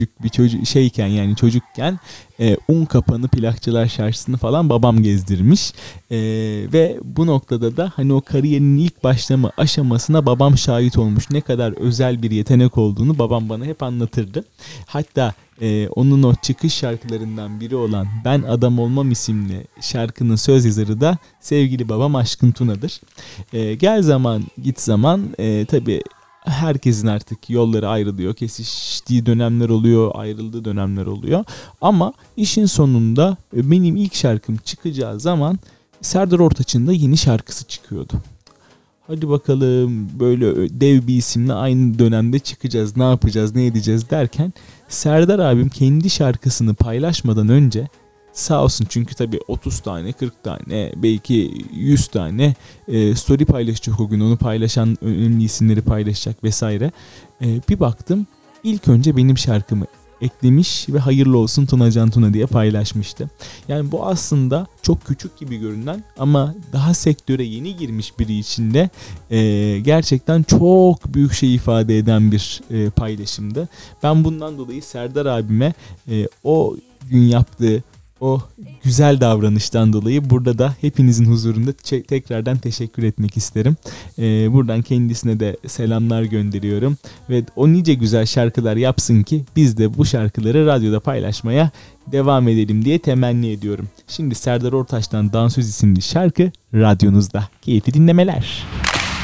bir çocuk şeyken, yani çocukken Un Kapanı Plakçılar Çarşısı'nı falan babam gezdirmiş. Ve bu noktada da hani o kariyerinin ilk başlama aşamasına babam şahit olmuş. Ne kadar özel bir yetenek olduğunu babam bana hep anlatırdı. Hatta onun o çıkış şarkılarından biri olan Ben Adam Olmam isimli şarkının söz yazarı da sevgili babam Aşkın Tuna'dır. Gel zaman git zaman tabii herkesin artık yolları ayrılıyor. Kesiştiği dönemler oluyor, ayrıldığı dönemler oluyor. Ama işin sonunda benim ilk şarkım çıkacağı zaman Serdar Ortaç'ın da yeni şarkısı çıkıyordu. Hadi bakalım, böyle dev bir isimle aynı dönemde çıkacağız, ne yapacağız, ne edeceğiz derken Serdar abim kendi şarkısını paylaşmadan önce sağ olsun, çünkü tabii 30 tane, 40 tane, belki 100 tane story paylaşacak o gün, onu paylaşan önemli isimleri paylaşacak vesaire. Bir baktım ilk önce benim şarkımı eklemiş ve hayırlı olsun Tunacan Tuna diye paylaşmıştı. Yani bu aslında çok küçük gibi görünen ama daha sektöre yeni girmiş biri için de gerçekten çok büyük şey ifade eden bir paylaşımdı. Ben bundan dolayı Serdar abime o gün yaptığı o güzel davranıştan dolayı burada da hepinizin huzurunda tekrardan teşekkür etmek isterim. Buradan kendisine de selamlar gönderiyorum. Ve o nice güzel şarkılar yapsın ki biz de bu şarkıları radyoda paylaşmaya devam edelim diye temenni ediyorum. Şimdi Serdar Ortaç'tan Dansöz isimli şarkı radyonuzda. Keyifli dinlemeler.